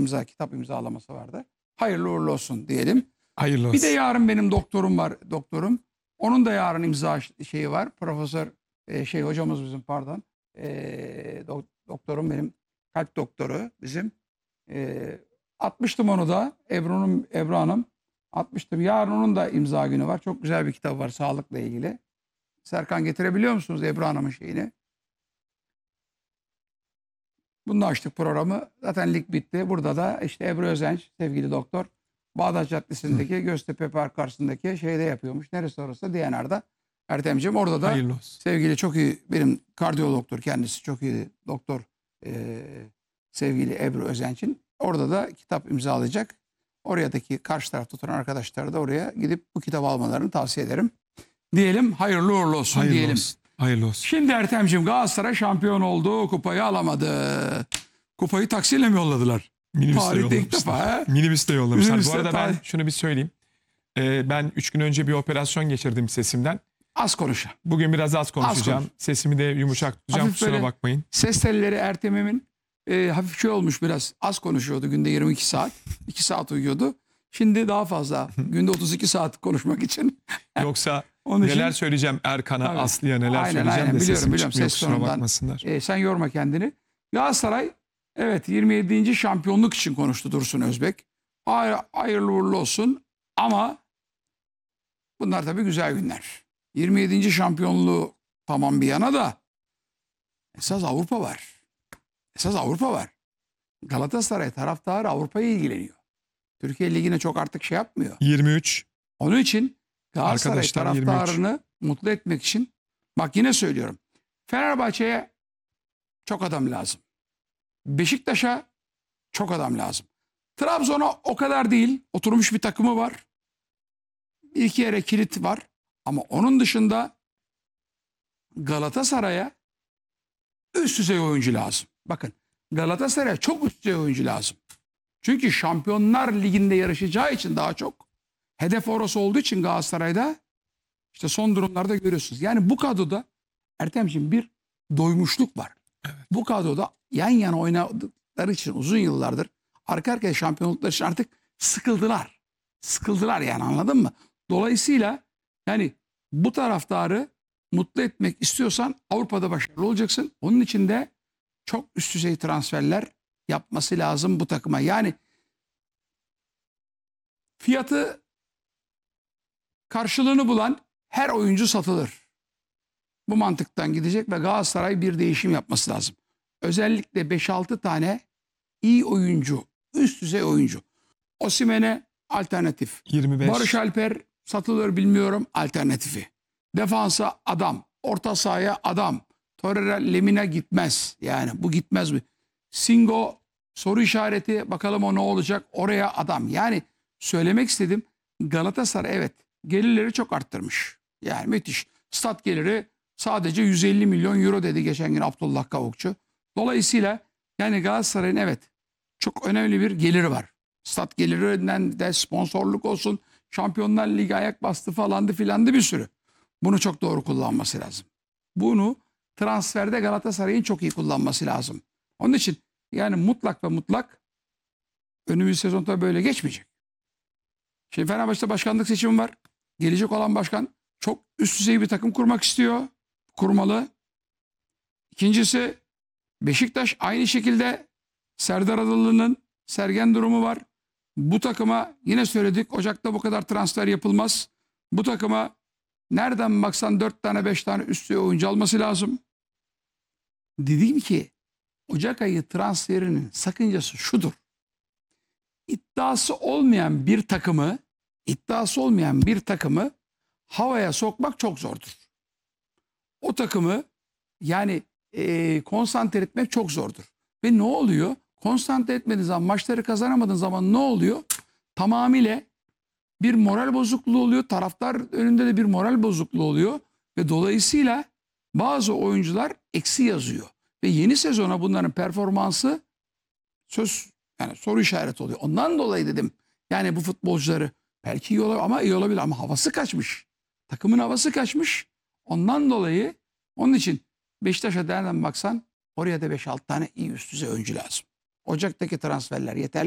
kitap imzalaması vardı. Hayırlı uğurlu olsun diyelim. Hayırlı olsun. Bir de yarın benim doktorum var, doktorum. Onun da yarın imza şeyi var. Profesör hocamız bizim pardon. Doktorum benim, kalp doktoru bizim. 60'tım onu da Ebru Hanım. 60'tım. Yarın onun da imza günü var. Çok güzel bir kitap var sağlıkla ilgili. Serkan getirebiliyor musunuz Ebru Hanım'ın şeyini? Bununla açtık programı. Zaten lig bitti. Burada da işte Ebru Özenç, sevgili doktor, Bağdat Caddesi'ndeki Göztepe Park karşısındaki şeyde yapıyormuş. Neresi orası? DNR'da. Ertemciğim orada da sevgili çok iyi benim kardiyologdur kendisi. Çok iyi doktor sevgili Ebru Özenç'in. Orada da kitap imzalayacak. Oradaki karşı tarafta oturan arkadaşlar da oraya gidip bu kitabı almalarını tavsiye ederim. Diyelim hayırlı uğurlu olsun hayırlı diyelim. Olsun. Hayırlı olsun. Şimdi Ertemciğim Galatasaray şampiyon oldu. Kupayı alamadı. Kupayı taksiyle mi yolladılar? Tarihte ilk defa. Minibüsle yollamışlar. Minibüsle, bu arada ben şunu bir söyleyeyim. Ben 3 gün önce bir operasyon geçirdim sesimden. Az konuşa. Bugün biraz az konuşacağım. konuş. Sesimi de yumuşak tutacağım. Hafif Kusura bakmayın. Ses telleri Ertem'in hafif şey olmuş biraz. Az konuşuyordu günde 22 saat. 2 saat uyuyordu. Şimdi daha fazla. Günde 32 saat konuşmak için. Yoksa Onun neler için, söyleyeceğim Erkan'a, tabii. Aslı'ya neler söyleyeceğim aynen. de Biliyorum sesim çıkmıyor. ses Kusura tonundan. bakmasınlar. Sen yorma kendini. Galatasaray evet 27. şampiyonluk için konuştu Dursun Özbek. Hayırlı uğurlu olsun ama bunlar tabii güzel günler. 27. şampiyonluğu tamam bir yana da esas Avrupa var. Esas Avrupa var. Galatasaray taraftarı Avrupa'ya ilgileniyor. Türkiye Ligi'ne çok artık şey yapmıyor. 23. Onun için Galatasaray Arkadaşlar, taraftarını 23. mutlu etmek için bak yine söylüyorum. Fenerbahçe'ye çok adam lazım. Beşiktaş'a çok adam lazım. Trabzon'a o kadar değil. Oturmuş bir takımı var. Bir iki yere kilit var. Ama onun dışında Galatasaray'a üst düzey oyuncu lazım. Bakın Galatasaray'a çok üst düzey oyuncu lazım. Çünkü Şampiyonlar Ligi'nde yarışacağı için daha çok hedef orası olduğu için Galatasaray'da işte son durumlarda görüyorsunuz. Yani bu kadroda Ertemciğim bir doymuşluk var. Evet. Bu kadroda yan yana oynadıkları için uzun yıllardır arka arkaya şampiyonluklar için artık sıkıldılar. Sıkıldılar yani anladın mı? Dolayısıyla yani bu taraftarı mutlu etmek istiyorsan Avrupa'da başarılı olacaksın. Onun için de çok üst düzey transferler yapması lazım bu takıma. Yani fiyatı karşılığını bulan her oyuncu satılır. Bu mantıktan gidecek ve Galatasaray bir değişim yapması lazım. Özellikle 5-6 tane iyi oyuncu, üst düzey oyuncu. Osimhen'e alternatif. 25. Barış Alper satılır bilmiyorum, alternatifi. Defansa adam, orta sahaya adam. Torreira Lemina gitmez. Yani bu gitmez mi? Singo soru işareti, bakalım o ne olacak, oraya adam. Yani söylemek istedim, Galatasaray evet gelirleri çok arttırmış. Yani müthiş. Stat geliri sadece 150 milyon euro dedi geçen gün Abdullah Kavukçu. Dolayısıyla yani Galatasaray'ın evet çok önemli bir geliri var. Stat gelirinden de sponsorluk olsun, Şampiyonlar Ligi ayak bastı falandı filandı bir sürü. Bunu çok doğru kullanması lazım. Bunu transferde Galatasaray'ın çok iyi kullanması lazım. Onun için yani mutlak ve mutlak önümüzdeki sezonda böyle geçmeyecek. Şimdi Fenerbahçe'de başkanlık seçimi var. Gelecek olan başkan çok üst düzey bir takım kurmak istiyor. Kurmalı. İkincisi Beşiktaş aynı şekilde Serdar Adalı'nın Sergen durumu var. Bu takıma yine söyledik Ocak'ta bu kadar transfer yapılmaz. Bu takıma nereden baksan 4 tane 5 tane üst düzey oyuncu alması lazım. Dedim ki Ocak ayı transferinin sakıncası şudur. İddiası olmayan bir takımı havaya sokmak çok zordur. O takımı yani konsantre etmek çok zordur. Ve ne oluyor? Konsantre etmediğin zaman, maçları kazanamadığın zaman ne oluyor? Tamamıyla bir moral bozukluğu oluyor. Taraftar önünde de bir moral bozukluğu oluyor. Ve dolayısıyla bazı oyuncular eksi yazıyor. Ve yeni sezona bunların performansı soru işareti oluyor. Ondan dolayı dedim yani bu futbolcuları belki iyi olabilir ama iyi olabilir ama havası kaçmış. Takımın havası kaçmış. Ondan dolayı onun için Beşiktaş'a nereden baksan oraya da 5-6 tane iyi üst düzey oyuncu lazım. Ocak'taki transferler yeterli.